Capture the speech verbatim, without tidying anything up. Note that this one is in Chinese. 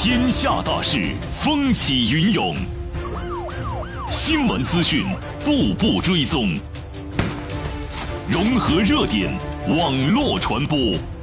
天下大事，风起云涌，新闻资讯步步追踪，融合热点，网络传播。